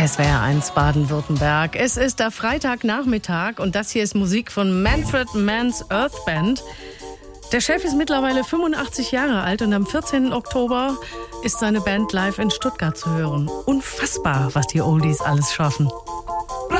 SWR1 Baden-Württemberg. Es ist der Freitagnachmittag und das hier ist Musik von Manfred Mann's Earth Band. Der Chef ist mittlerweile 85 Jahre alt und am 14. Oktober ist seine Band live in Stuttgart zu hören. Unfassbar, was die Oldies alles schaffen.